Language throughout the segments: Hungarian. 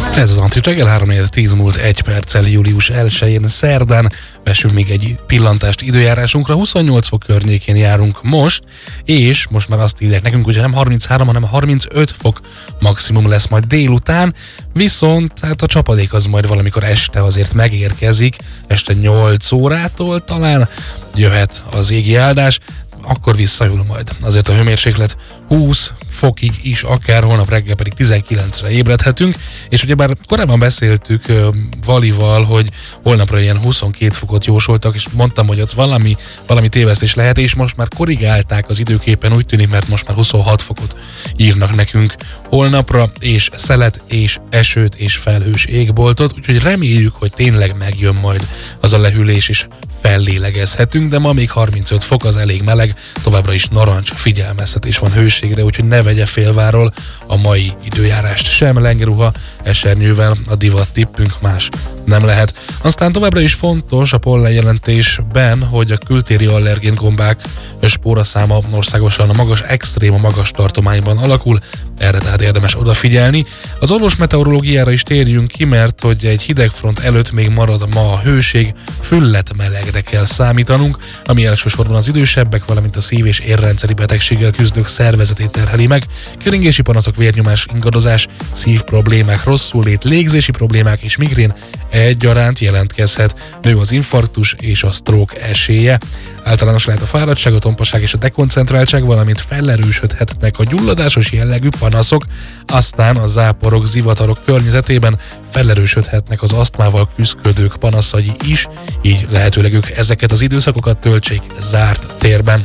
Ez az Antrit reggel 3:10 múlt 1 perccel július 1-én szerdán. Vessünk még egy pillantást időjárásunkra. 28 fok környékén járunk most, és most már azt írják nekünk, hogy nem 33, hanem 35 fok maximum lesz majd délután, viszont hát a csapadék az majd valamikor este azért megérkezik, este 8 órától talán jöhet az égi áldás, akkor visszajul majd. Azért a hőmérséklet 20 fokig is, akár holnap reggel pedig 19-re ébredhetünk, és ugye bár korábban beszéltük Valival, hogy holnapra ilyen 22 fokot jósoltak, és mondtam, hogy ott valami tévesztés lehet, és most már korrigálták az időképen, úgy tűnik, mert most már 26 fokot írnak nekünk holnapra, és szelet, és esőt, és felhős égboltot, úgyhogy reméljük, hogy tényleg megjön majd az a lehűlés, és fellélegezhetünk, de ma még 35 fok, az elég meleg, továbbra is narancs figyelmeztetés van hőségre, úgyhogy ne vegye félváról a mai időjárást sem, lengeruha, esernyővel, a divat tippünk más nem lehet. Aztán továbbra is fontos a pollenjelentésben, hogy a kültéri allergén gombák spóraszáma országosan a magas, extrém a magas tartományban alakul, erre tehát érdemes odafigyelni. Az orvos meteorológiára is térjünk ki, mert hogy egy hidegfront előtt még marad ma a hőség, fülletmelegre kell számítanunk, ami elsősorban az idősebbek, valamint a szív- és érrendszeri betegséggel küzdők szervezetét terheli meg. Keringési panaszok, vérnyomás, ingadozás, szívproblémák, rosszulét, légzési problémák és migrén egyaránt jelentkezhet. Nő az infarktus és a stroke esélye. Általános lehet a fáradtság, a tompaság és a dekoncentráltság, valamint felerősödhetnek a gyulladásos jellegű panaszok, aztán a záporok, zivatarok környezetében felerősödhetnek az asztmával küzdködők panaszai is, így lehetőleg ők ezeket az időszakokat töltsék zárt térben.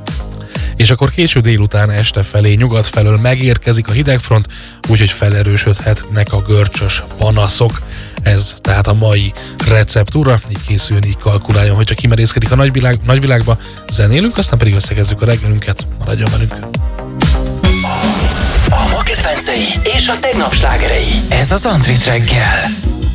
És akkor késő délután este felé nyugat felől megérkezik a hidegfront, úgyhogy felerősödhetnek a görcsös panaszok. Ez tehát a mai receptúra, így készüljön, így kalkuláljon, hogyha kimerészkedik a nagyvilágba, zenélünk, aztán pedig összegezzük a reggelünket, maradjon velünk! A ma kedvencei és a tegnap slágerei, ez az Antrit reggel.